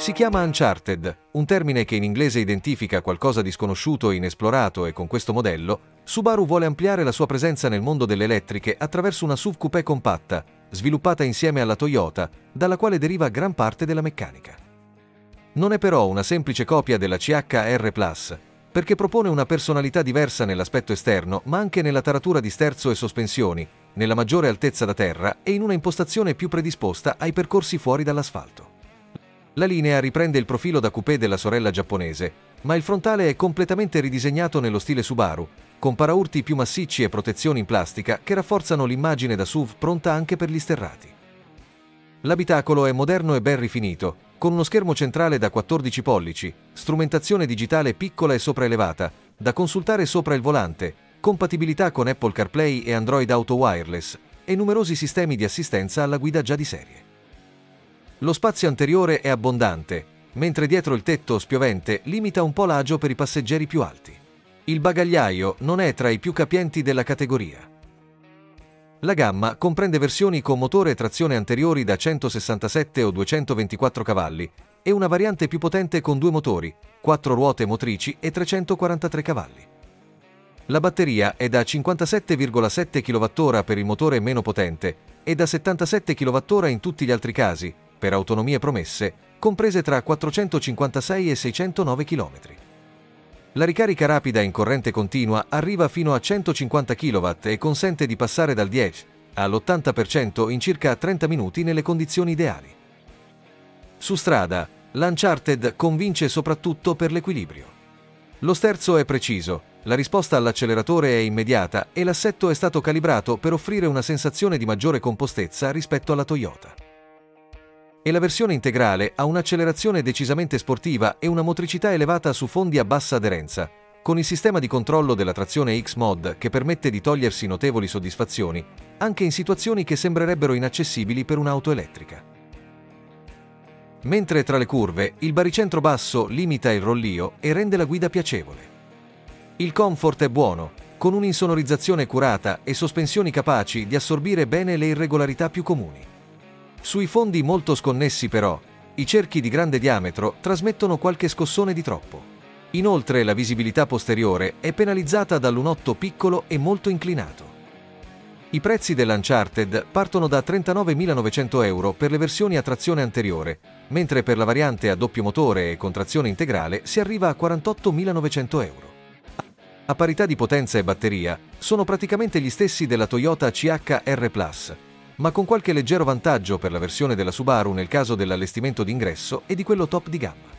Si chiama Uncharted, un termine che in inglese identifica qualcosa di sconosciuto e inesplorato, e con questo modello Subaru vuole ampliare la sua presenza nel mondo delle elettriche attraverso una SUV coupé compatta, sviluppata insieme alla Toyota, dalla quale deriva gran parte della meccanica. Non è però una semplice copia della CHR Plus, perché propone una personalità diversa nell'aspetto esterno, ma anche nella taratura di sterzo e sospensioni, nella maggiore altezza da terra e in una impostazione più predisposta ai percorsi fuori dall'asfalto. La linea riprende il profilo da coupé della sorella giapponese, ma il frontale è completamente ridisegnato nello stile Subaru, con paraurti più massicci e protezioni in plastica che rafforzano l'immagine da SUV pronta anche per gli sterrati. L'abitacolo è moderno e ben rifinito, con uno schermo centrale da 14 pollici, strumentazione digitale piccola e sopraelevata, da consultare sopra il volante, compatibilità con Apple CarPlay e Android Auto Wireless, e numerosi sistemi di assistenza alla guida già di serie. Lo spazio anteriore è abbondante, mentre dietro il tetto spiovente limita un po' l'agio per i passeggeri più alti. Il bagagliaio non è tra i più capienti della categoria. La gamma comprende versioni con motore e trazione anteriori da 167 o 224 cavalli e una variante più potente con 2 motori, 4 ruote motrici e 343 cavalli. La batteria è da 57,7 kWh per il motore meno potente e da 77 kWh in tutti gli altri casi, per autonomie promesse, comprese tra 456 e 609 km. La ricarica rapida in corrente continua arriva fino a 150 kW e consente di passare dal 10 all'80% in circa 30 minuti nelle condizioni ideali. Su strada, l'Uncharted convince soprattutto per l'equilibrio. Lo sterzo è preciso, la risposta all'acceleratore è immediata e l'assetto è stato calibrato per offrire una sensazione di maggiore compostezza rispetto alla Toyota. E la versione integrale ha un'accelerazione decisamente sportiva e una motricità elevata su fondi a bassa aderenza, con il sistema di controllo della trazione X-Mod che permette di togliersi notevoli soddisfazioni, anche in situazioni che sembrerebbero inaccessibili per un'auto elettrica. Mentre tra le curve, il baricentro basso limita il rollio e rende la guida piacevole. Il comfort è buono, con un'insonorizzazione curata e sospensioni capaci di assorbire bene le irregolarità più comuni. Sui fondi molto sconnessi però, i cerchi di grande diametro trasmettono qualche scossone di troppo. Inoltre la visibilità posteriore è penalizzata da lunotto piccolo e molto inclinato. I prezzi dell'Uncharted partono da 39.900 euro per le versioni a trazione anteriore, mentre per la variante a doppio motore e con trazione integrale si arriva a 48.900 euro. A parità di potenza e batteria, sono praticamente gli stessi della Toyota CHR Plus, ma con qualche leggero vantaggio per la versione della Subaru nel caso dell'allestimento d'ingresso e di quello top di gamma.